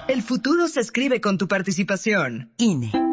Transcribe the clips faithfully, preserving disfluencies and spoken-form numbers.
El futuro se escribe con tu participación. I N E.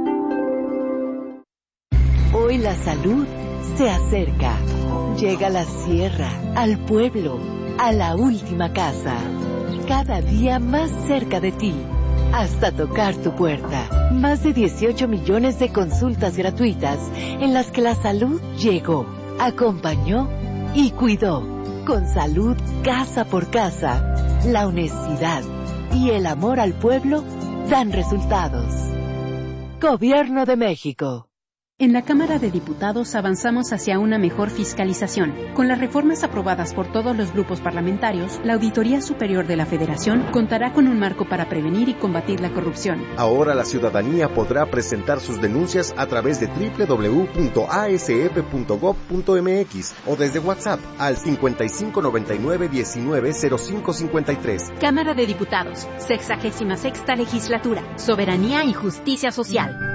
Hoy la salud se acerca. Llega a la sierra, al pueblo, a la última casa. Cada día más cerca de ti, hasta tocar tu puerta. Más de dieciocho millones de consultas gratuitas en las que la salud llegó, acompañó y cuidó. Con salud casa por casa, la honestidad y el amor al pueblo dan resultados. Gobierno de México. En la Cámara de Diputados avanzamos hacia una mejor fiscalización. Con las reformas aprobadas por todos los grupos parlamentarios, la Auditoría Superior de la Federación contará con un marco para prevenir y combatir la corrupción. Ahora la ciudadanía podrá presentar sus denuncias a través de doble u doble u doble u punto a s f punto gob punto m x o desde WhatsApp al cincuenta y cinco noventa y nueve diecinueve cero cinco cincuenta y tres. Cámara de Diputados, sexagésima sexta legislatura, soberanía y justicia social.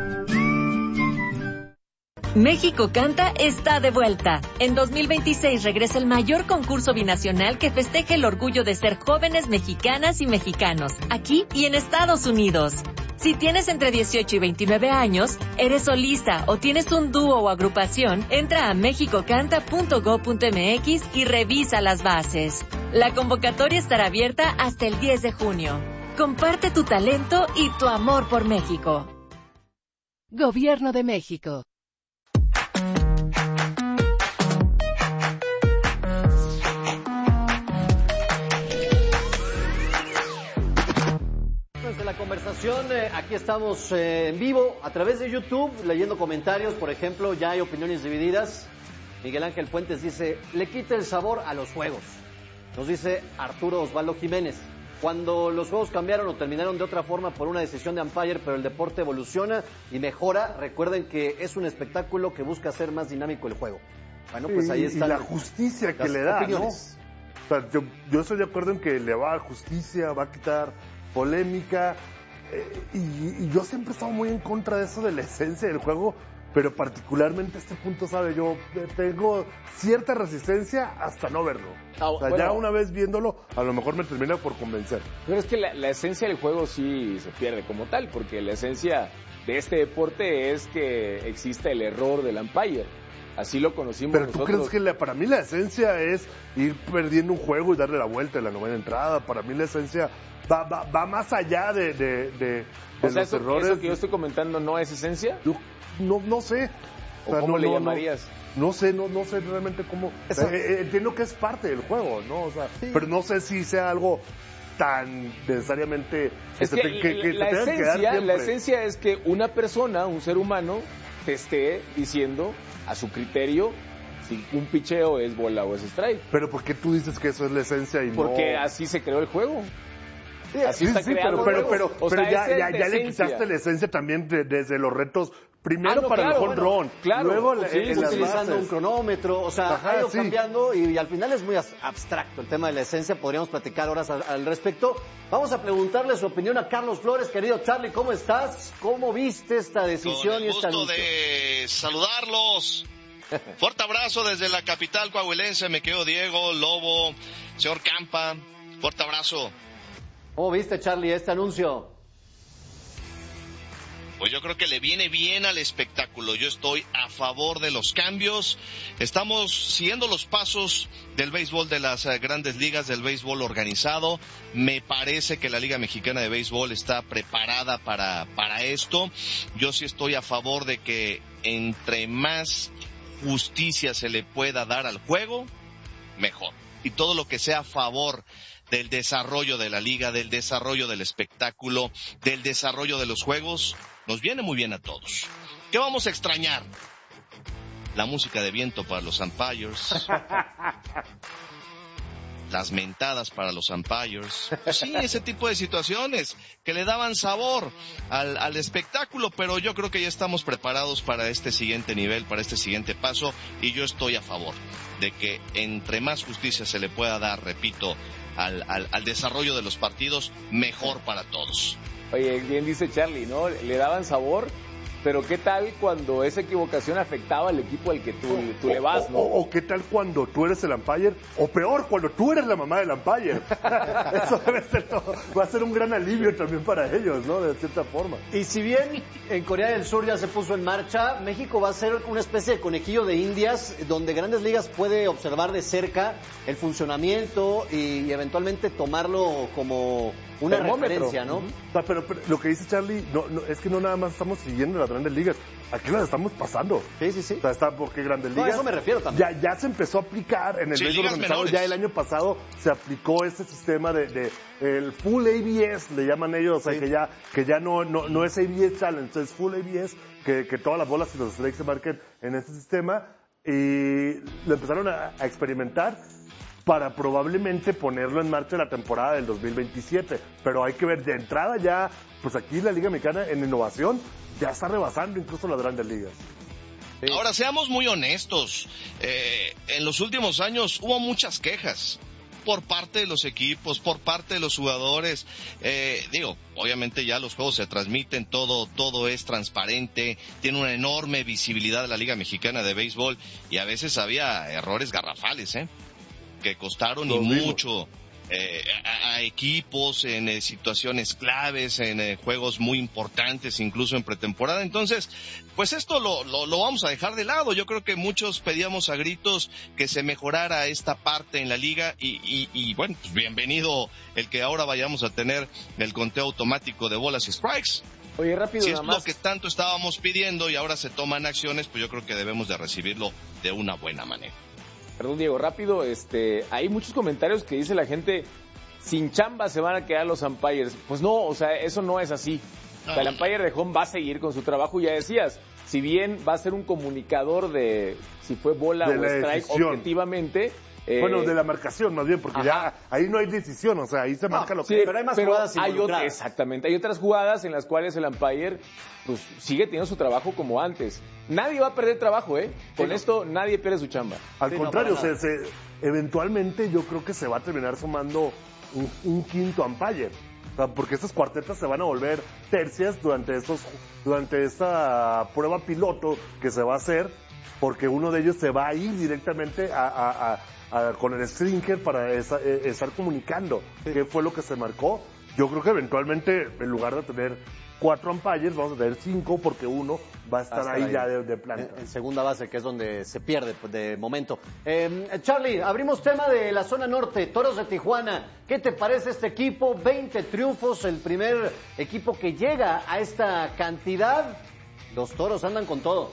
México Canta está de vuelta. En dos mil veintiséis regresa el mayor concurso binacional que festeja el orgullo de ser jóvenes mexicanas y mexicanos, aquí y en Estados Unidos. Si tienes entre dieciocho y veintinueve años, eres solista o tienes un dúo o agrupación, entra a mexico canta punto gob punto m x y revisa las bases. La convocatoria estará abierta hasta el diez de junio. Comparte tu talento y tu amor por México. Gobierno de México. De la conversación, eh, aquí estamos eh, en vivo a través de YouTube, leyendo comentarios. Por ejemplo, ya hay opiniones divididas. Miguel Ángel Puentes dice: le quita el sabor a los juegos. Nos dice Arturo Osvaldo Jiménez: cuando los juegos cambiaron o terminaron de otra forma por una decisión de umpire, pero el deporte evoluciona y mejora, recuerden que es un espectáculo que busca hacer más dinámico el juego. Bueno, pues ahí está. Y la justicia que le da, opiniones, ¿no? O sea, yo, yo estoy de acuerdo en que le va a dar justicia, va a quitar polémica, eh, y, y yo siempre he estado muy en contra de eso, de la esencia del juego, pero particularmente a este punto, ¿sabe? Yo tengo cierta resistencia hasta no verlo. Ah, o sea, bueno, ya una vez viéndolo, a lo mejor me termina por convencer. Pero es que la, la esencia del juego sí se pierde como tal, porque la esencia de este deporte es que exista el error del umpire. Así lo conocimos Pero nosotros. ¿tú crees que la, para mí la esencia es ir perdiendo un juego y darle la vuelta en la novena entrada? Para mí la esencia va, va, va más allá de, de, de, de o sea, los eso, errores. ¿Eso que yo estoy comentando no es esencia? Yo no, no sé. ¿O, o sea, cómo no, le no, llamarías? No, no sé, no, no sé realmente cómo. Eh, eh, entiendo que es parte del juego, ¿no? O sea, sí. Pero no sé si sea algo tan necesariamente es que, que, que, que la, te esencia, que la esencia es que una persona, un ser humano, te esté diciendo a su criterio si un picheo es bola o es strike. Pero ¿por qué tú dices que eso es la esencia y Porque no? Porque así se creó el juego. Sí, así sí, está sí, creado pero, el juego. pero, pero, pero ya, ya, ya le quitaste la esencia también de, desde los retos. Primero ah, no, para claro, el home bueno, run, claro, luego pues sí, en utilizando las un cronómetro, o sea, Ajá, ha ido sí. cambiando y, y al final es muy abstracto el tema de la esencia, podríamos platicar horas al, al respecto. Vamos a preguntarle su opinión a Carlos Flores. Querido Charlie, ¿cómo estás? ¿Cómo viste esta decisión Con el y esta gusto de saludarlos. Fuerte abrazo desde la capital coahuilense, me quedo Diego, Lobo, señor Campa, fuerte abrazo. ¿Cómo viste, Charlie, este anuncio? Pues yo creo que le viene bien al espectáculo. Yo estoy a favor de los cambios. Estamos siguiendo los pasos del béisbol de las grandes ligas, del béisbol organizado. Me parece que la Liga Mexicana de Béisbol está preparada para, para esto. Yo sí estoy a favor de que entre más justicia se le pueda dar al juego, mejor. Y todo lo que sea a favor del desarrollo de la liga, del desarrollo del espectáculo, del desarrollo de los juegos, nos viene muy bien a todos. ¿Qué vamos a extrañar? La música de viento para los umpires, las mentadas para los umpires, sí, ese tipo de situaciones que le daban sabor al, al espectáculo, pero yo creo que ya estamos preparados para este siguiente nivel, para este siguiente paso, y yo estoy a favor de que entre más justicia se le pueda dar, repito, al, al, al desarrollo de los partidos, mejor para todos. Oye, bien dice Charlie, ¿no? Le daban sabor, pero ¿qué tal cuando esa equivocación afectaba al equipo al que tú, o, tú le vas, ¿no? O, o qué tal cuando tú eres el umpire, o peor, cuando tú eres la mamá del umpire. Eso debe ser todo, va a ser un gran alivio también para ellos, ¿no? De cierta forma. Y si bien en Corea del Sur ya se puso en marcha, México va a ser una especie de conejillo de indias donde Grandes Ligas puede observar de cerca el funcionamiento y, y eventualmente tomarlo como una referencia, ¿no? Uh-huh. O sea, pero, pero lo que dice Charlie, no, no, es que no nada más estamos siguiendo las Grandes Ligas, aquí las estamos pasando. Sí, sí, sí. O sea, está porque Grandes Ligas... No, a eso me refiero también. Ya, ya se empezó a aplicar en el sí, béisbol organizado, ya el año pasado se aplicó este sistema de, de el full A B S, le llaman ellos, o sea, sí. que ya que ya no, no, no es A B S Challenge, es full A B S, que, que todas las bolas y los strikes se marquen en este sistema, y lo empezaron a, a experimentar para probablemente ponerlo en marcha la temporada del dos mil veintisiete. Pero hay que ver, de entrada ya, pues aquí la Liga Mexicana en innovación ya está rebasando incluso las Grandes Ligas. Sí. Ahora, seamos muy honestos. Eh, en los últimos años hubo muchas quejas por parte de los equipos, por parte de los jugadores. Eh, digo, obviamente ya los juegos se transmiten, todo, todo es transparente, tiene una enorme visibilidad de la Liga Mexicana de Béisbol y a veces había errores garrafales, ¿eh? que costaron y mucho eh, a, a equipos en eh, situaciones claves, en eh, juegos muy importantes, incluso en pretemporada. Entonces, pues esto lo, lo, lo vamos a dejar de lado. Yo creo que muchos pedíamos a gritos que se mejorara esta parte en la liga y, y, y bueno, pues bienvenido el que ahora vayamos a tener el conteo automático de bolas y strikes. Oye, rápido, si nada es más. lo que tanto estábamos pidiendo y ahora se toman acciones, pues yo creo que debemos de recibirlo de una buena manera. Perdón, Diego, rápido, este, hay muchos comentarios que dice la gente, sin chamba se van a quedar los umpires. Pues no, o sea, eso no es así. O sea, el umpire de home va a seguir con su trabajo, ya decías, si bien va a ser un comunicador de si fue bola de o strike decisión. Objetivamente. Eh, bueno, de la marcación más bien, porque ajá. ya ahí no hay decisión, o sea, ahí se marca no, lo que... Sí, pero hay más pero jugadas hay otras, exactamente, hay otras jugadas en las cuales el umpire pues sigue teniendo su trabajo como antes. Nadie va a perder trabajo, ¿eh? Con sí, esto no. nadie pierde su chamba. Al sí, contrario, no, se, se, eventualmente yo creo que se va a terminar sumando un, un quinto umpire. O sea, porque estas cuartetas se van a volver tercias durante estos, durante esta prueba piloto que se va a hacer, porque uno de ellos se va a ir directamente a, a, a A, con el stringer para esa, eh, estar comunicando sí. qué fue lo que se marcó. Yo creo que eventualmente, en lugar de tener cuatro umpires, vamos a tener cinco, porque uno va a estar, estar ahí, ahí ya de, de planta. En, en segunda base, que es donde se pierde pues, de momento. Eh, Charlie, abrimos tema de la zona norte, Toros de Tijuana. ¿Qué te parece este equipo? veinte triunfos, el primer equipo que llega a esta cantidad. Los Toros andan con todo.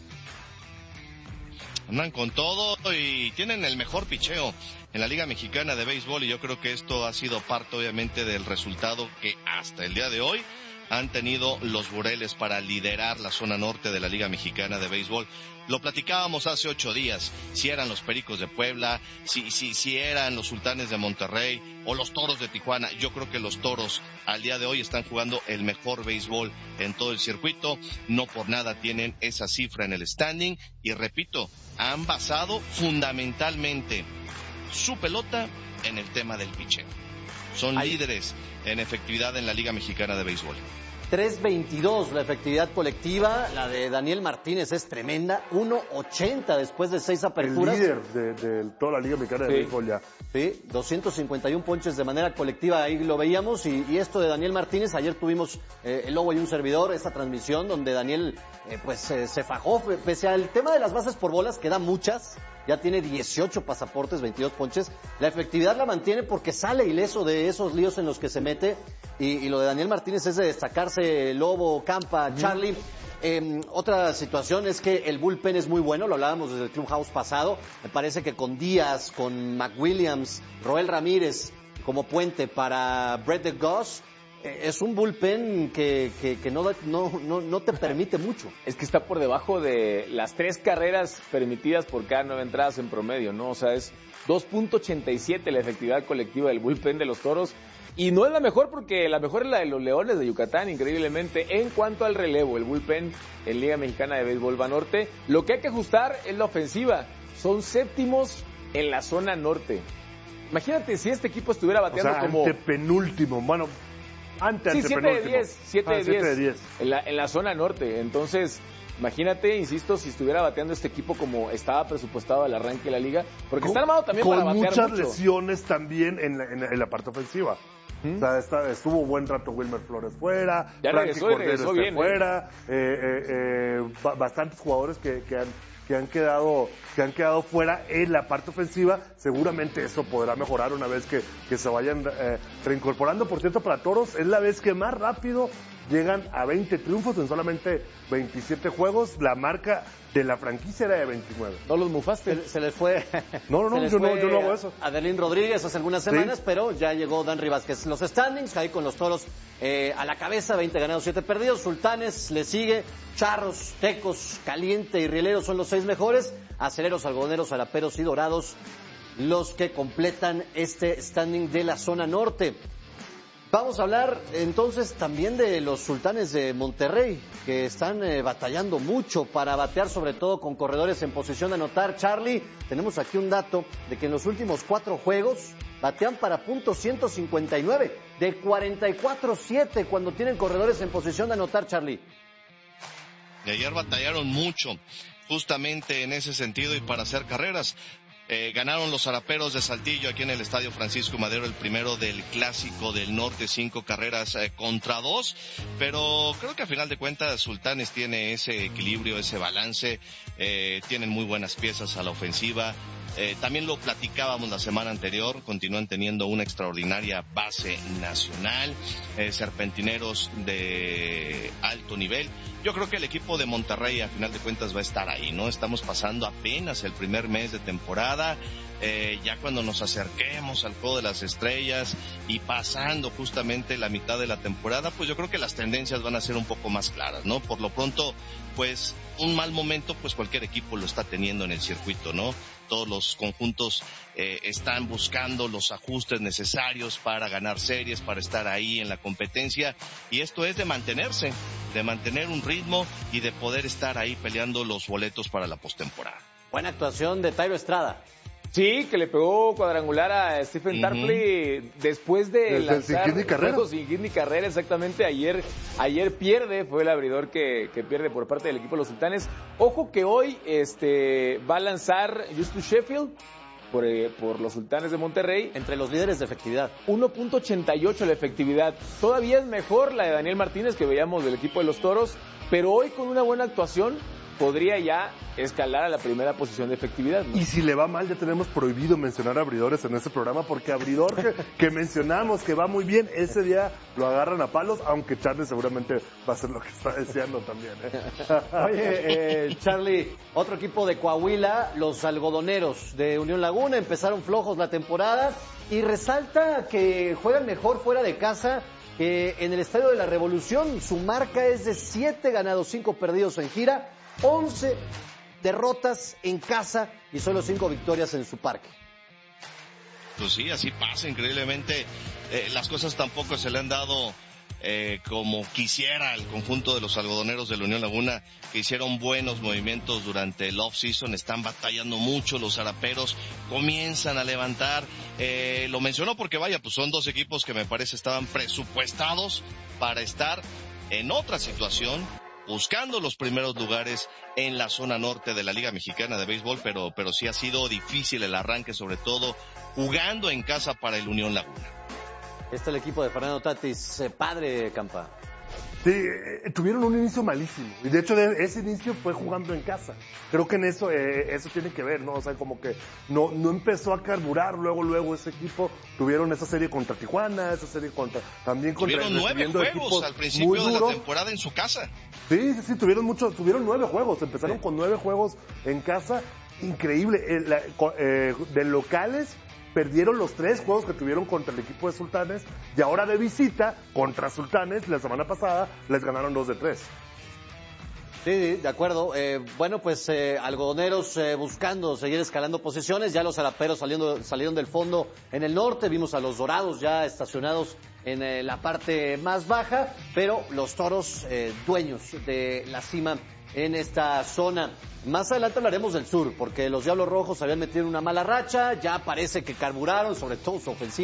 Andan con todo y tienen el mejor picheo en la Liga Mexicana de Béisbol y yo creo que esto ha sido parte obviamente del resultado que hasta el día de hoy han tenido los Bureles para liderar la zona norte de la Liga Mexicana de Béisbol. Lo platicábamos hace ocho días, si eran los Pericos de Puebla, si, si, si eran los Sultanes de Monterrey o los Toros de Tijuana. Yo creo que los Toros al día de hoy están jugando el mejor béisbol en todo el circuito. No por nada tienen esa cifra en el standing y repito, han basado fundamentalmente su pelota en el tema del picheo. Son Ay. líderes en efectividad en la Liga Mexicana de Béisbol. tres veintidós la efectividad colectiva, la de Daniel Martínez es tremenda, uno ochenta después de seis aperturas. El líder de, de toda la Liga Mexicana sí. de Béisbol ya. Sí, doscientos cincuenta y uno ponches de manera colectiva, ahí lo veíamos, y, y esto de Daniel Martínez, ayer tuvimos eh, el Lobo y un servidor, esta transmisión donde Daniel eh, pues eh, se fajó, pese al tema de las bases por bolas, que da muchas, ya tiene dieciocho pasaportes, veintidós ponches, la efectividad la mantiene porque sale ileso de esos líos en los que se mete, y, y lo de Daniel Martínez es de destacarse. Lobo, Campa, Charlie. Mm. Eh, otra situación es que el bullpen es muy bueno, lo hablábamos desde el Clubhouse pasado, me parece que con Díaz, con McWilliams, Roel Ramírez como puente para Brett de Goss, eh, es un bullpen que, que, que no, no, no, no te permite mucho. Es que está por debajo de las tres carreras permitidas por cada nueve entradas en promedio, ¿no? O sea, es dos punto ochenta y siete la efectividad colectiva del bullpen de los Toros. Y no es la mejor porque la mejor es la de los Leones de Yucatán, increíblemente. En cuanto al relevo, el bullpen en Liga Mexicana de Béisbol Banorte, lo que hay que ajustar es la ofensiva. Son séptimos en la zona norte. Imagínate si este equipo estuviera bateando o sea, como... penúltimo, bueno... Ante, sí, ante siete de diez, siete de diez en la, en la zona norte. Entonces, imagínate, insisto, si estuviera bateando este equipo como estaba presupuestado al arranque de la liga, porque con, está armado también con para batear muchas mucho. lesiones también en la, en la, en la parte ofensiva. ¿Mm? O sea, está, estuvo buen rato Wilmer Flores fuera, ya Frankie regresó y Cordero regresó está bien, fuera, eh, eh, eh, ba- bastantes jugadores que, que han que han quedado que han quedado fuera en la parte ofensiva. Seguramente eso podrá mejorar una vez que, que se vayan eh, reincorporando. Por cierto, para Toros es la vez que más rápido llegan a veinte triunfos en solamente veintisiete juegos. La marca de la franquicia era de veintinueve. ¿No los mufaste? Se, se les fue. No, no, no, yo no, yo no hago eso. Adelín Rodríguez hace algunas semanas, ¿Sí? pero ya llegó Danry Vázquez. Los standings, ahí con los Toros eh, a la cabeza, veinte ganados, siete perdidos. Sultanes le sigue, Charros, Tecos, Caliente y Rieleros son los seis mejores. Aceleros, Algodoneros, Araperos y Dorados los que completan este standing de la zona norte. Vamos a hablar entonces también de los Sultanes de Monterrey, que están eh, batallando mucho para batear, sobre todo con corredores en posición de anotar. Charlie, tenemos aquí un dato de que en los últimos cuatro juegos batean para punto ciento cincuenta y nueve, de cuarenta y cuatro siete cuando tienen corredores en posición de anotar, Charlie. Y ayer batallaron mucho, justamente en ese sentido y para hacer carreras. Eh, ganaron los Araperos de Saltillo aquí en el Estadio Francisco Madero, el primero del Clásico del Norte, cinco carreras eh, contra dos, pero creo que a final de cuentas Sultanes tiene ese equilibrio, ese balance, eh, tienen muy buenas piezas a la ofensiva. Eh, también lo platicábamos la semana anterior, continúan teniendo una extraordinaria base nacional, eh, serpentineros de alto nivel. Yo creo que el equipo de Monterrey a final de cuentas va a estar ahí, ¿no? Estamos pasando apenas el primer mes de temporada, eh, ya cuando nos acerquemos al Juego de las Estrellas y pasando justamente la mitad de la temporada, pues yo creo que las tendencias van a ser un poco más claras, ¿no? Por lo pronto, pues un mal momento, pues cualquier equipo lo está teniendo en el circuito, ¿no? Todos los conjuntos eh, están buscando los ajustes necesarios para ganar series, para estar ahí en la competencia, y esto es de mantenerse, de mantener un ritmo y de poder estar ahí peleando los boletos para la postemporada. Buena actuación de Tairo Estrada. Sí, que le pegó cuadrangular a Stephen uh-huh. Tarpley después de Desde lanzar sin hit ni carrera. sin hit ni carrera, exactamente. Ayer, ayer pierde, fue el abridor que, que pierde por parte del equipo de los Sultanes. Ojo que hoy este va a lanzar Justus Sheffield por, eh, por los Sultanes de Monterrey. Entre los líderes de efectividad. uno punto ochenta y ocho la efectividad. Todavía es mejor la de Daniel Martínez que veíamos del equipo de los Toros, pero hoy con una buena actuación podría ya escalar a la primera posición de efectividad, ¿no? Y si le va mal, ya tenemos prohibido mencionar abridores en este programa, porque abridor que, que mencionamos que va muy bien, ese día lo agarran a palos, aunque Charlie seguramente va a hacer lo que está deseando también, ¿eh? Oye, eh, Charlie, otro equipo de Coahuila, los Algodoneros de Unión Laguna, empezaron flojos la temporada y resalta que juegan mejor fuera de casa que en el Estadio de la Revolución. Su marca es de siete ganados, cinco perdidos en gira, once derrotas en casa y solo cinco victorias en su parque. Pues sí, así pasa increíblemente. Eh, las cosas tampoco se le han dado eh, como quisiera al conjunto de los algodoneros de la Unión Laguna, que hicieron buenos movimientos durante el off-season. Están batallando mucho los araperos, comienzan a levantar. Eh, lo menciono porque vaya, pues son dos equipos que me parece estaban presupuestados para estar en otra situación, buscando los primeros lugares en la zona norte de la Liga Mexicana de Béisbol, pero, pero sí ha sido difícil el arranque, sobre todo jugando en casa para el Unión Laguna. Este es el equipo de Fernando Tatis, eh, padre Campa. Sí, eh, tuvieron un inicio malísimo, y de hecho de, ese inicio fue jugando en casa. Creo que en eso eh, eso tiene que ver, ¿no? O sea, como que no no empezó a carburar luego luego ese equipo. Tuvieron esa serie contra Tijuana, esa serie contra también contra tuvieron nueve juegos al principio de la temporada en su casa. Sí, sí, sí, tuvieron mucho, tuvieron nueve juegos, empezaron sí. con nueve juegos en casa, increíble. Eh, la, eh, de locales perdieron los tres juegos que tuvieron contra el equipo de Sultanes, y ahora de visita contra Sultanes la semana pasada les ganaron dos de tres. Sí, de acuerdo. Eh, bueno, pues eh, algodoneros eh, buscando seguir escalando posiciones. Ya los araperos saliendo, salieron del fondo en el norte. Vimos a los dorados ya estacionados en eh, la parte más baja, pero los toros eh, dueños de la cima en esta zona. Más adelante hablaremos del sur, porque los Diablos Rojos habían metido una mala racha, ya parece que carburaron, sobre todo su ofensiva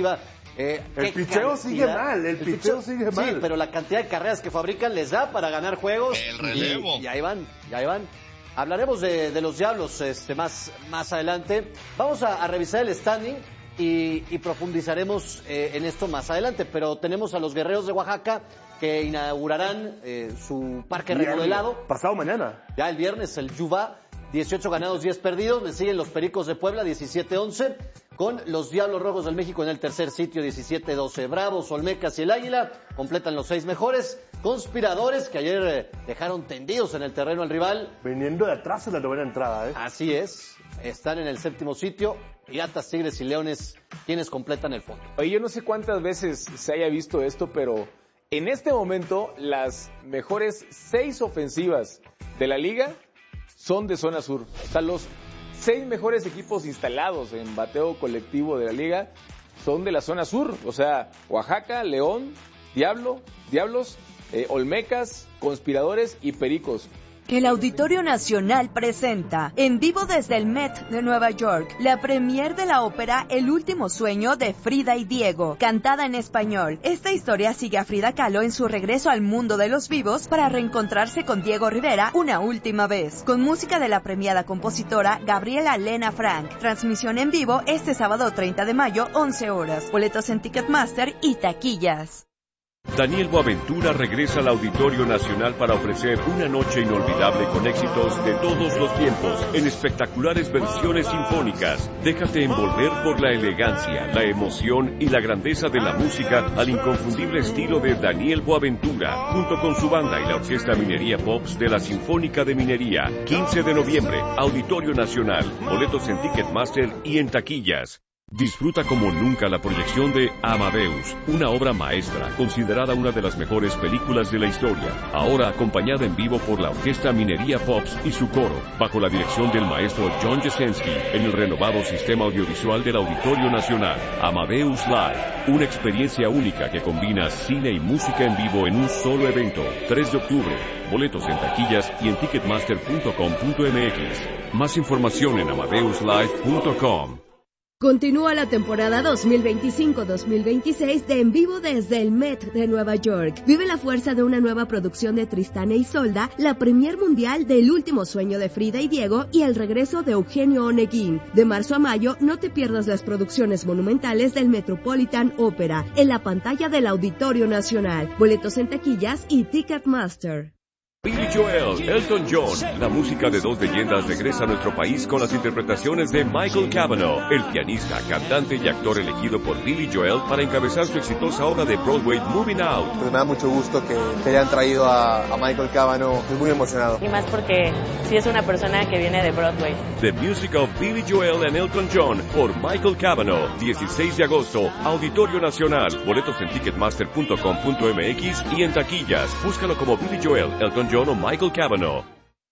Eh, el picheo sigue mal, el, el picheo, picheo sigue mal. Sí, pero la cantidad de carreras que fabrican les da para ganar juegos. El relevo. Y, y ahí van, y ahí van. Hablaremos de, de los Diablos este, más, más adelante. Vamos a, a revisar el standing y, y profundizaremos eh, en esto más adelante. Pero tenemos a los Guerreros de Oaxaca que inaugurarán eh, su parque remodelado. Pasado mañana. Ya el viernes, el Yuba. dieciocho ganados, diez perdidos. Le siguen los Pericos de Puebla, diecisiete once. Con los Diablos Rojos del México en el tercer sitio, diecisiete doce. Bravos, Olmecas y el Águila completan los seis mejores. Conspiradores, que ayer eh, dejaron tendidos en el terreno al rival. Viniendo de atrás en la novena entrada, ¿eh? Así es. Están en el séptimo sitio. Piratas, Tigres y Leones, quienes completan el fondo. Oye, yo no sé cuántas veces se haya visto esto, pero en este momento las mejores seis ofensivas de la liga son de zona sur. O sea, los seis mejores equipos instalados en bateo colectivo de la liga son de la zona sur. O sea, Oaxaca, León, Diablo, Diablos, eh, Olmecas, Conspiradores y Pericos. El Auditorio Nacional presenta, en vivo desde el Met de Nueva York, la premier de la ópera El último sueño de Frida y Diego, cantada en español. Esta historia sigue a Frida Kahlo en su regreso al mundo de los vivos para reencontrarse con Diego Rivera una última vez, con música de la premiada compositora Gabriela Lena Frank. Transmisión en vivo este sábado treinta de mayo, once horas. Boletos en Ticketmaster y taquillas. Daniel Boaventura regresa al Auditorio Nacional para ofrecer una noche inolvidable con éxitos de todos los tiempos, en espectaculares versiones sinfónicas. Déjate envolver por la elegancia, la emoción y la grandeza de la música al inconfundible estilo de Daniel Boaventura, junto con su banda y la Orquesta Minería Pops de la Sinfónica de Minería. quince de noviembre, Auditorio Nacional. Boletos en Ticketmaster y en taquillas. Disfruta como nunca la proyección de Amadeus, una obra maestra, considerada una de las mejores películas de la historia, ahora acompañada en vivo por la Orquesta Minería Pops y su coro, bajo la dirección del maestro John Jasenski, en el renovado sistema audiovisual del Auditorio Nacional. Amadeus Live, una experiencia única que combina cine y música en vivo en un solo evento. tres de octubre, boletos en taquillas y en ticketmaster punto com punto m x. Más información en amadeus live punto com. Continúa la temporada dos mil veinticinco dos mil veintiséis de En Vivo desde el Met de Nueva York. Vive la fuerza de una nueva producción de Tristán e Isolda, la premier mundial del último sueño de Frida y Diego y el regreso de Eugenio Oneguín. De marzo a mayo, no te pierdas las producciones monumentales del Metropolitan Opera en la pantalla del Auditorio Nacional. Boletos en taquillas y Ticketmaster. Billy Joel, Elton John, la música de dos leyendas regresa a nuestro país con las interpretaciones de Michael Cavanaugh, el pianista, cantante y actor elegido por Billy Joel para encabezar su exitosa obra de Broadway Moving Out. Pues me da mucho gusto que, que hayan traído a, a Michael Cavanaugh, estoy muy emocionado. Y más porque sí es una persona que viene de Broadway. The Music of Billy Joel and Elton John por Michael Cavanaugh, dieciséis de agosto, Auditorio Nacional, boletos en ticketmaster punto com punto m x y en taquillas. Búscalo como Billy Joel, Elton John o Michael Cavanaugh.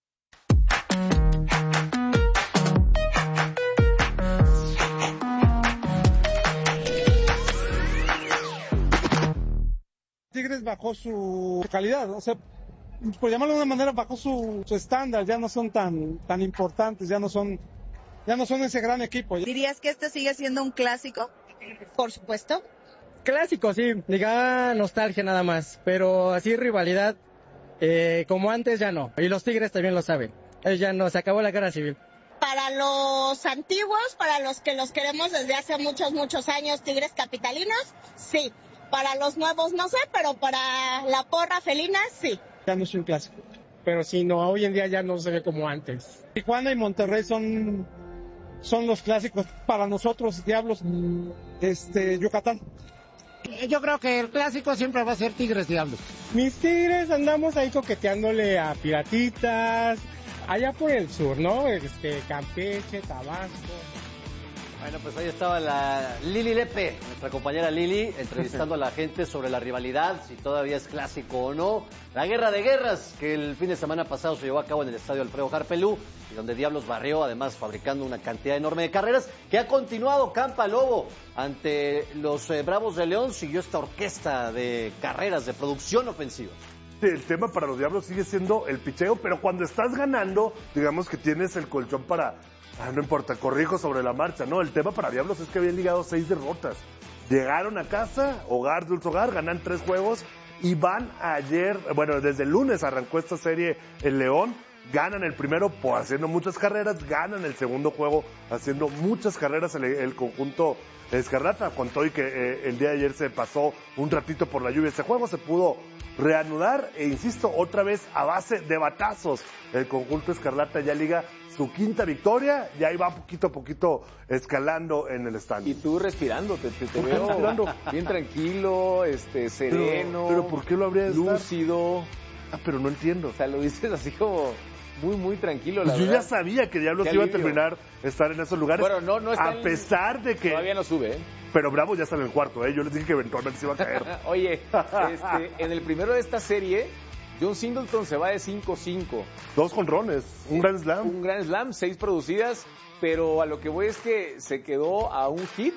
Tigres bajó su calidad, o sea, por llamarlo de una manera, bajó su, su estándar, ya no son tan tan importantes, ya no son ya no son ese gran equipo. ¿Dirías que este sigue siendo un clásico? Por supuesto. Clásico, sí, diga nostalgia nada más, pero así rivalidad, eh, como antes ya no, y los Tigres también lo saben, ellos ya no, se acabó la guerra civil. Para los antiguos, para los que los queremos desde hace muchos, muchos años, Tigres capitalinos, sí. Para los nuevos no sé, pero para la porra felina, sí. Ya no es un clásico, pero sí, no, hoy en día ya no se ve como antes. Tijuana y Monterrey son, son los clásicos para nosotros, Diablos, este, Yucatán. Yo creo que el clásico siempre va a ser Tigres Diablos. Mis Tigres andamos ahí coqueteándole a Piratitas, allá por el sur, ¿no? Este, Campeche, Tabasco. Bueno, pues ahí estaba la Lili Lepe, nuestra compañera Lili, entrevistando a la gente sobre la rivalidad, si todavía es clásico o no. La guerra de guerras, que el fin de semana pasado se llevó a cabo en el estadio Alfredo Harpelú, y donde Diablos barrió, además fabricando una cantidad enorme de carreras, que ha continuado Campa Lobo ante los eh, Bravos de León. Siguió esta orquesta de carreras, de producción ofensiva. El tema para los Diablos sigue siendo el picheo, pero cuando estás ganando, digamos que tienes el colchón para... Ah, no importa, corrijo sobre la marcha, ¿no? El tema para Diablos es que habían ligado seis derrotas. llegaron a casa, hogar, dulce hogar, ganan tres juegos y van ayer, bueno, desde el lunes arrancó esta serie el León, ganan el primero por haciendo muchas carreras, ganan el segundo juego haciendo muchas carreras el, el conjunto Escarlata, con todo y que eh, el día de ayer se pasó un ratito por la lluvia, ese juego se pudo reanudar e insisto, otra vez a base de batazos, el conjunto Escarlata ya liga su quinta victoria y ahí va poquito a poquito escalando en el stand. Y tú respirando, te, te, te veo respirando? Bien tranquilo, este, sereno, pero, pero ¿por qué lo habría de lúcido? Ah, pero no entiendo. O sea, lo dices así como muy, muy tranquilo, la pues yo verdad. ya sabía que Diablos iba a terminar estar en esos lugares. Bueno, no, no está a pesar de que... Todavía no sube, ¿eh? Pero Bravo ya está en el cuarto, ¿eh? Yo les dije que eventualmente se iba a caer. Oye, este, en el primero de esta serie, John Singleton se va de cinco cinco. Dos jonrones, un Grand Slam. Un Grand Slam, seis producidas, pero a lo que voy es que se quedó a un hit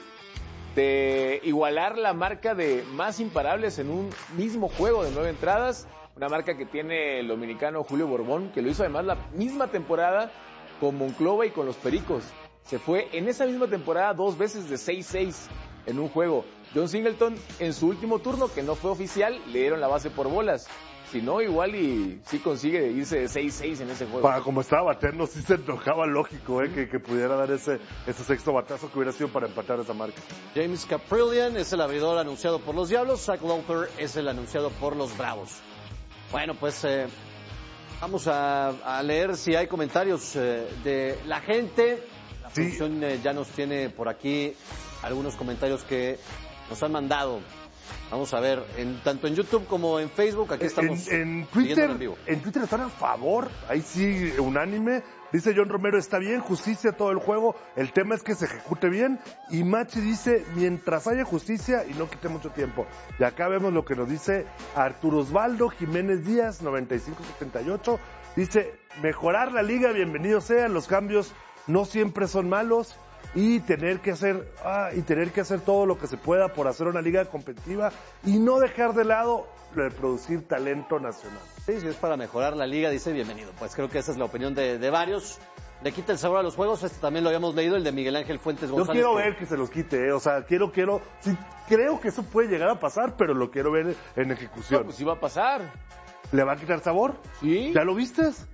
de igualar la marca de más imparables en un mismo juego de nueve entradas. Una marca que tiene el dominicano Julio Borbón, que lo hizo además la misma temporada con Monclova y con los Pericos. Se fue en esa misma temporada dos veces de seis seis en un juego. John Singleton, en su último turno, que no fue oficial, le dieron la base por bolas. Si no, igual y sí consigue irse de seis seis en ese juego. Para como estaba bateando, sí se enojaba lógico, ¿eh? que, que pudiera dar ese, ese sexto batazo que hubiera sido para empatar esa marca. James Caprillion es el abridor anunciado por los Diablos, Zach Lowther es el anunciado por los Bravos. Bueno, pues eh, vamos a, a leer si hay comentarios eh, de la gente. La sí. producción eh, ya nos tiene por aquí algunos comentarios que nos han mandado. Vamos a ver, en, tanto en YouTube como en Facebook, aquí estamos en, en Twitter, en vivo. En Twitter están a favor, ahí sí, unánime. Dice John Romero, está bien, justicia todo el juego, el tema es que se ejecute bien. Y Machi dice, mientras haya justicia y no quite mucho tiempo. Y acá vemos lo que nos dice Arturo Osvaldo Jiménez Díaz, noventa y cinco setenta y ocho. Dice, mejorar la liga, bienvenidos sean, los cambios no siempre son malos. Y tener que hacer ah, y tener que hacer todo lo que se pueda por hacer una liga competitiva y no dejar de lado lo de producir talento nacional. Sí, si es para mejorar la liga, dice bienvenido. Pues creo que esa es la opinión de, de varios. Le quita el sabor a los juegos, este también lo habíamos leído, el de Miguel Ángel Fuentes González. Yo quiero que... ver que se los quite, ¿eh? O sea, quiero, quiero, sí, creo que eso puede llegar a pasar, pero lo quiero ver en ejecución. No, pues sí va a pasar. ¿Le va a quitar sabor? Sí. ¿Ya lo vistes?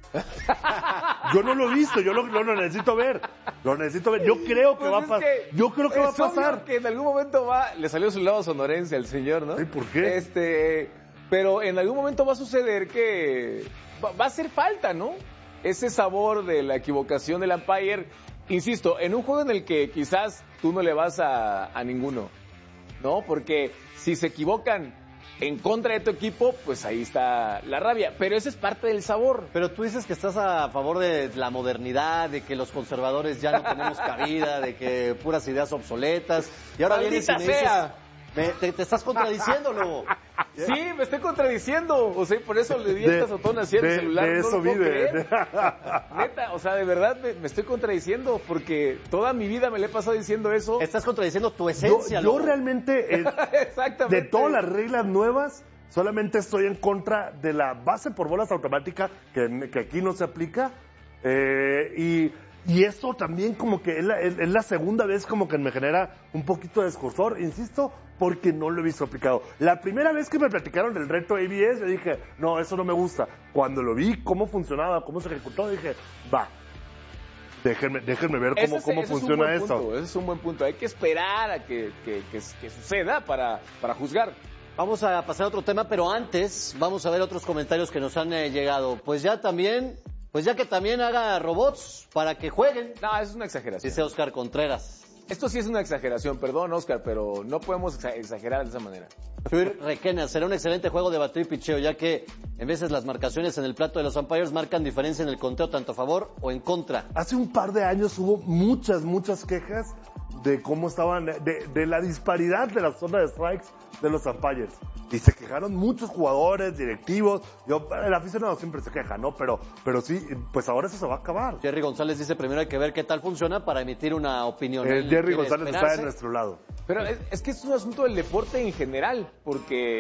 Yo no lo he visto, yo lo, no, lo necesito ver. Lo necesito ver. Yo creo que pues va a pasar. Yo creo que va a pasar. Que en algún momento va, le salió su lado sonorense al señor, ¿no? ¿Y por qué? Este, pero en algún momento va a suceder que va, va a hacer falta, ¿no? Ese sabor de la equivocación del umpire. Insisto, en un juego en el que quizás tú no le vas a, a ninguno, ¿no? Porque si se equivocan en contra de tu equipo, pues ahí está la rabia. Pero ese es parte del sabor. Pero tú dices que estás a favor de la modernidad, de que los conservadores ya no tenemos cabida, de que puras ideas obsoletas. Y ahora vienes y me dices, me, te, te estás contradiciendo, Lobo. Sí, me estoy contradiciendo. O sea, por eso le di esta sotona así al celular. De eso no vive. Neta, o sea, de verdad me, me estoy contradiciendo porque toda mi vida me le he pasado diciendo eso. Estás contradiciendo tu esencia, Yo, yo Lobo. realmente, eh, Exactamente. de todas las reglas nuevas, solamente estoy en contra de la base por bolas automática, que, que aquí no se aplica. Eh, y... Y eso también como que es la, es, es la segunda vez como que me genera un poquito de escozor, insisto, porque no lo he visto aplicado. La primera vez que me platicaron del reto A B S, yo dije, no, eso no me gusta. Cuando lo vi, cómo funcionaba, cómo se ejecutó, dije, va, déjenme, déjenme ver cómo, es, cómo funciona esto. Ese es un buen punto, hay que esperar a que, que, que, que suceda para, para juzgar. Vamos a pasar a otro tema, pero antes vamos a ver otros comentarios que nos han eh, llegado. Pues ya también... Pues ya que también haga robots para que jueguen. No, eso es una exageración. Dice Oscar Contreras. Esto sí es una exageración, perdón Oscar, pero no podemos exagerar de esa manera. Chuy Requena, será un excelente juego de bateo y picheo, ya que en veces las marcaciones en el plato de los umpires marcan diferencia en el conteo, tanto a favor o en contra. Hace un par de años hubo muchas, muchas quejas de cómo estaban, de, de la disparidad de la zona de strikes de los umpires. Y se quejaron muchos jugadores, directivos. Yo, el aficionado siempre se queja, ¿no? Pero, pero sí, pues ahora eso se va a acabar. Jerry González dice, primero hay que ver qué tal funciona para emitir una opinión. Eh, Jerry González esperarse. Está de nuestro lado. Pero es, es que es un asunto del deporte en general, porque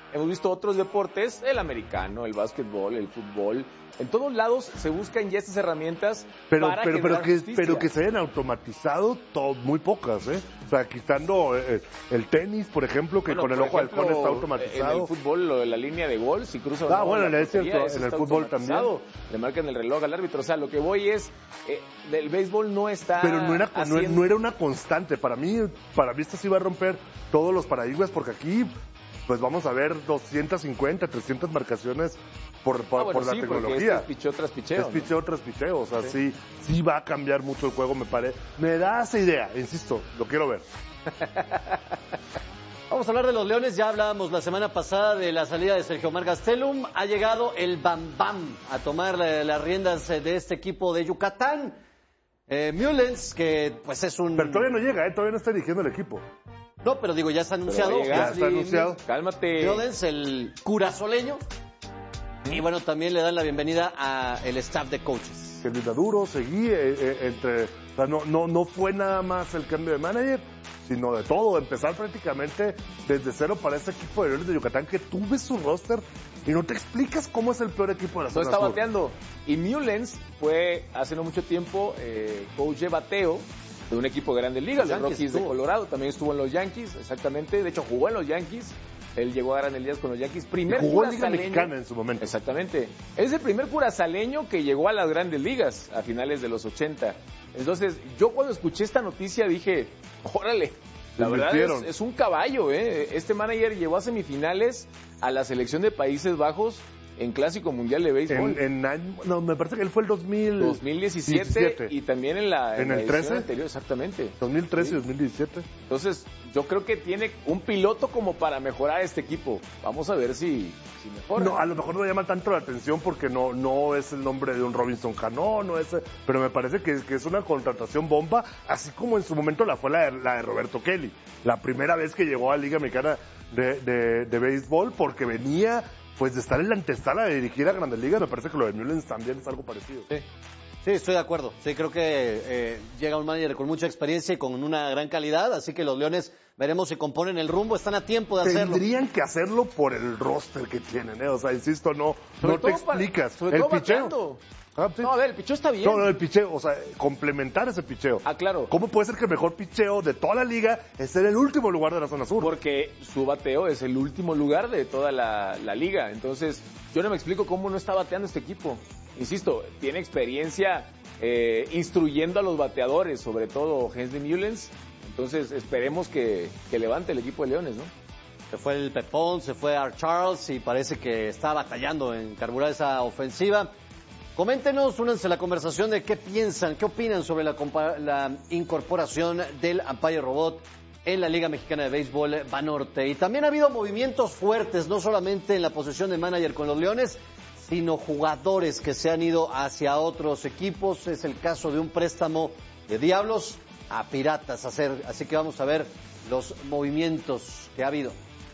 hemos visto otros deportes, el americano, el básquetbol, el fútbol. En todos lados se buscan ya estas herramientas pero, para pero, pero que, justicia. pero que se hayan automatizado to, muy pocas, ¿eh? O sea, quitando eh, el tenis, por ejemplo, que bueno, con el ojo ejemplo, halcón está automatizado. En el fútbol, lo de la línea de gol, si cruza Ah, no, bueno, la es cierto, en el fútbol también. Le marcan el reloj al árbitro. O sea, lo que voy es, eh, el béisbol no está Pero no era, haciendo... no, no era una constante. Para mí, para mí esto sí va a romper todos los paradigmas, porque aquí pues vamos a ver doscientas cincuenta, trescientas marcaciones por, por, ah, bueno, por la sí, tecnología. Es picheo tras picheo. Es ¿no? picheo tras picheo. O sea, sí. sí, sí va a cambiar mucho el juego, me parece. Me da esa idea, insisto, lo quiero ver. Vamos a hablar de los Leones. Ya hablábamos la semana pasada de la salida de Sergio Omar Gastelum. Ha llegado el Bam Bam a tomar la, las riendas de este equipo de Yucatán. Eh, Mullens, que pues es un... Pero todavía no llega, ¿eh? Todavía no está dirigiendo el equipo. No, pero digo, ya está anunciado. Ya está anunciado. Cálmate. Mullens, el curazoleño. Y bueno, también le dan la bienvenida al staff de coaches. Que Luis Maduro seguí eh, eh, entre... O sea, no, no, no fue nada más el cambio de manager, sino de todo. Empezar prácticamente desde cero para este equipo de Leones de Yucatán que tú ves su roster y no te explicas cómo es el peor equipo de la No zona está sur. bateando. Y Mullens fue hace no mucho tiempo eh, coach de bateo de un equipo de Grandes Ligas, los Rockies de Colorado. También estuvo en los Yankees, exactamente. De hecho, jugó en los Yankees. Él llegó a Grandes Ligas con los Yankees. Primer y jugó en Liga curazaleño. Mexicana en su momento. Exactamente. Es el primer curazaleño que llegó a las Grandes Ligas a finales de los ochenta. Entonces, yo cuando escuché esta noticia dije, órale, la verdad es, es un caballo, ¿eh? Este manager llegó a semifinales a la selección de Países Bajos en Clásico Mundial de Béisbol. En, en, no, me parece que él fue el dos mil diecisiete diecisiete. Y también en la, en, en la el trece anterior, exactamente. dos mil trece sí. y dos mil diecisiete. Entonces, yo creo que tiene un piloto como para mejorar este equipo. Vamos a ver si, si mejora. No, a lo mejor no llama tanto la atención porque no, no es el nombre de un Robinson Cano, no es, pero me parece que, que es una contratación bomba, así como en su momento la fue la de, la de Roberto Kelly, la primera vez que llegó a la Liga Mexicana de, de, de béisbol, porque venía pues de estar en la antesala de dirigir a Grandes Ligas. Me parece que lo de Mullens también es algo parecido. Sí. Sí, estoy de acuerdo. Sí, creo que eh, llega un manager con mucha experiencia y con una gran calidad, así que los Leones veremos si componen el rumbo, están a tiempo de hacerlo. Tendrían que hacerlo por el roster que tienen, ¿eh? O sea, insisto, no, no te explicas. Para, sobre el todo picheo. Bateando. Ah, sí. No, a ver, el picheo está bien. No, no, el picheo, o sea, complementar ese picheo. Ah, claro. ¿Cómo puede ser que el mejor picheo de toda la liga es en el último lugar de la zona sur? Porque su bateo es el último lugar de toda la, la liga. Entonces, yo no me explico cómo no está bateando este equipo. Insisto, tiene experiencia eh, instruyendo a los bateadores, sobre todo Hensley Mullens. Entonces, esperemos que, que levante el equipo de Leones, ¿no? Se fue el Pepón, se fue Art Charles y parece que está batallando en carburar esa ofensiva. Coméntenos, únanse a la conversación de qué piensan, qué opinan sobre la, la incorporación del Umpire Robot en la Liga Mexicana de Béisbol Banorte. Y también ha habido movimientos fuertes, no solamente en la posición de manager con los Leones, sino jugadores que se han ido hacia otros equipos. Es el caso de un préstamo de Diablos a Piratas. Así que vamos a ver los movimientos que ha habido.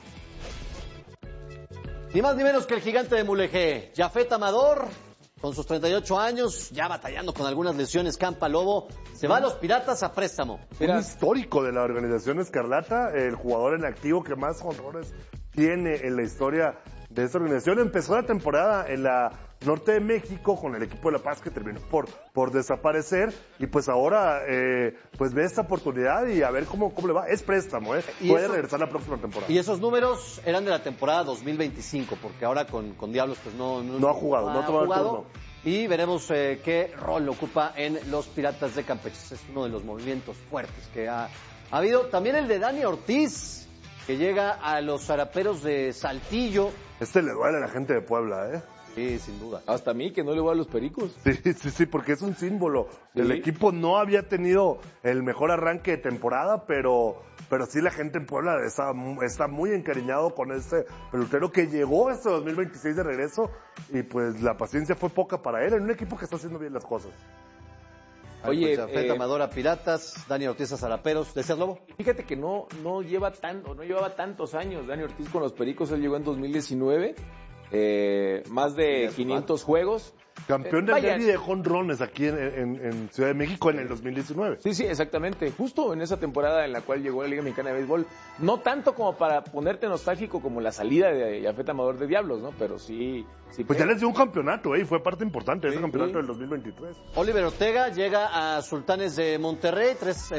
Ni más ni menos que el gigante de Mulegé, Jafet Amador, con sus treinta y ocho años, ya batallando con algunas lesiones, Campa Lobo, se va a los Piratas a préstamo. Un histórico de la organización Escarlata, el jugador en activo que más honores tiene en la historia de esta organización. Empezó la temporada en la norte de México con el equipo de La Paz, que terminó por, por desaparecer, y pues ahora eh, pues ve esta oportunidad y a ver cómo, cómo le va. Es préstamo, ¿eh? Puede eso, regresar la próxima temporada. Y esos números eran de la temporada dos mil veinticinco, porque ahora con, con Diablos pues no, no, no ha jugado, no, no ha jugado. Y veremos eh, qué rol ocupa en los Piratas de Campeche. Es uno de los movimientos fuertes que ha, ha habido. También el de Dani Ortiz, que llega a los Zaraperos de Saltillo. Este le duele a la gente de Puebla, ¿eh? Sí, sin duda. Hasta a mí, que no le voy a los Pericos. Sí, sí, sí, porque es un símbolo. Sí. El equipo no había tenido el mejor arranque de temporada, pero, pero sí la gente en Puebla está, está muy encariñado con este pelotero que llegó este dos mil veintiséis de regreso, y pues la paciencia fue poca para él, en un equipo que está haciendo bien las cosas. Oye, pues, Jafet eh, Amador a Piratas, Dani Ortiz a Zaraperos. ¿Decías, Lobo? Fíjate que no, no lleva tanto, no llevaba tantos años Dani Ortiz con los Pericos. Él llegó en dos mil diecinueve, eh, más de quinientos juegos. Campeón Eh, del vaya. derbi de jonrones aquí en, en- en Ciudad de México en el dos mil diecinueve. Sí, sí, exactamente. Justo en esa temporada en la cual llegó la Liga Mexicana de Béisbol, no tanto como para ponerte nostálgico como la salida de Yafet Amador de Diablos, ¿no? Pero sí... sí Pues ya les dio un campeonato, ¿eh? Y fue parte importante de ese campeonato sí. del dos mil veintitrés. Oliver Ortega llega a Sultanes de Monterrey,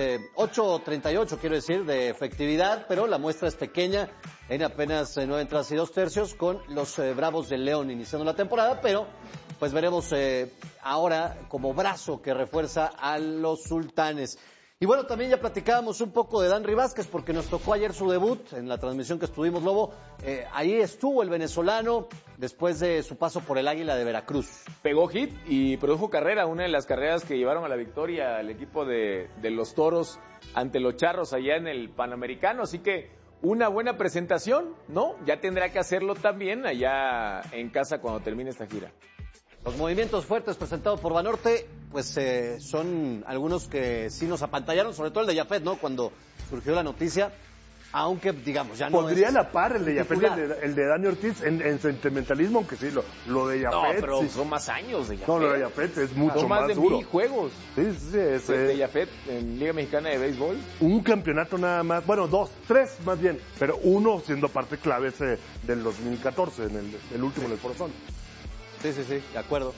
ocho treinta y ocho quiero decir, de efectividad, pero la muestra es pequeña en apenas eh, nueve entradas y dos tercios con los eh, Bravos del León iniciando la temporada, pero pues veremos eh, ahora como brazo que refuerza a los Sultanes. Y bueno, también ya platicábamos un poco de Danry Vázquez porque nos tocó ayer su debut en la transmisión que estuvimos, Lobo. Eh, ahí estuvo el venezolano después de su paso por el Águila de Veracruz. Pegó hit y produjo carrera, una de las carreras que llevaron a la victoria al equipo de, de los Toros ante los Charros allá en el Panamericano, así que una buena presentación, ¿no? Ya tendrá que hacerlo también allá en casa cuando termine esta gira. Los movimientos fuertes presentados por Banorte, pues eh, son algunos que sí nos apantallaron, sobre todo el de Yafet, ¿no? Cuando surgió la noticia, aunque digamos ya no Podría es la par el de Yafet y titular. el de, el de Dani Ortiz en, en sentimentalismo, aunque sí, lo, lo de Yafet. No, pero sí. son más años de Yafet. No, lo de Yafet es mucho son más, más de duro. mil juegos. Sí, sí, sí. Es, de, eh, de Yafet en Liga Mexicana de Béisbol. un campeonato nada más, bueno, dos, tres más bien, pero uno siendo parte clave ese del dos mil catorce, en el, el último en el Forzón. Sí, sí, sí, de acuerdo.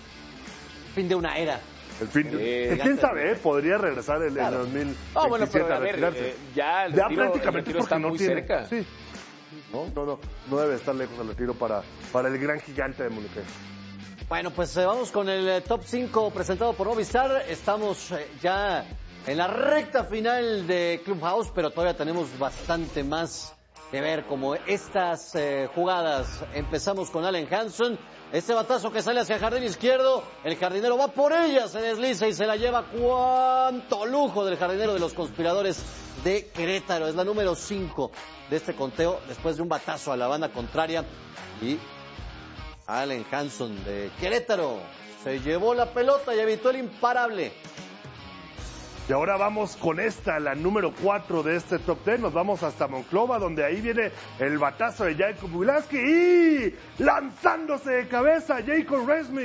Fin de una era. El fin, Eh, que quién sabe, eh, podría regresar el, Claro. el dos mil veintisiete Ah, bueno, pero a a ver, retirarse. eh, ya el ya retiro- prácticamente el retiro es porque está no muy tiene. cerca. Sí. ¿No? No, no, no debe estar lejos el retiro para, para el gran gigante de Monterrey. Bueno, pues eh, vamos con el eh, top cinco presentado por Movistar. Estamos eh, ya en la recta final de Clubhouse, pero todavía tenemos bastante más que ver, como estas eh, jugadas. Empezamos con Allen Hanson. Este batazo que sale hacia el jardín izquierdo, el jardinero va por ella, se desliza y se la lleva. ¡Cuánto lujo del jardinero de los conspiradores de Querétaro! Es la número cinco de este conteo, después de un batazo a la banda contraria. Y Allen Hanson de Querétaro se llevó la pelota y evitó el imparable. Y ahora vamos con esta, la número cuatro de este top diez. Nos vamos hasta Monclova, donde ahí viene el batazo de Jacob Wilaski. Y lanzándose de cabeza, Jacob Resmi